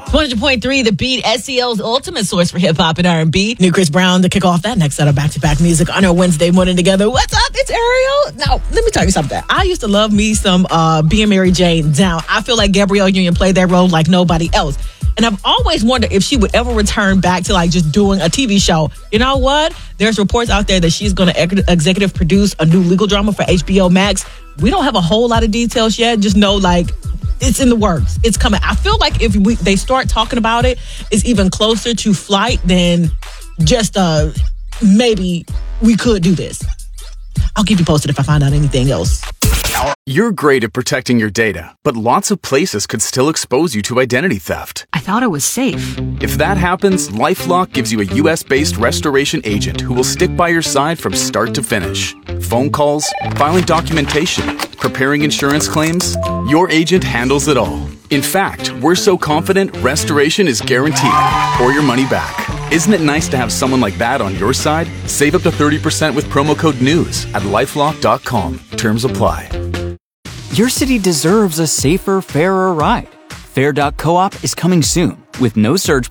100.3 The Beat, SEL's ultimate source for hip-hop and R&B. New Chris Brown to kick off that next set of back-to-back music on our Wednesday morning together. What's up? It's Ariel. Now, let me tell you something. I used to love me some Being Mary Jane down. I feel like Gabrielle Union played that role like nobody else. And I've always wondered if she would ever return back to like just doing a TV show. You know what? There's reports out there that she's going to executive produce a new legal drama for HBO Max. We don't have a whole lot of details yet. Just know like it's in the works. It's coming. I feel like if they start talking about it, it's even closer to flight than just maybe we could do this. I'll keep you posted if I find out anything else. You're great at protecting your data, but lots of places could still expose you to identity theft. I thought it was safe. If that happens, LifeLock gives you a US-based restoration agent who will stick by your side from start to finish. Phone calls, filing documentation, preparing insurance claims, your agent handles it all. In fact, we're so confident restoration is guaranteed or your money back. Isn't it nice to have someone like that on your side? Save up to 30% with promo code NEWS at LifeLock.com. Terms apply. Your city deserves a safer, fairer ride. Fair.coop is coming soon with no surge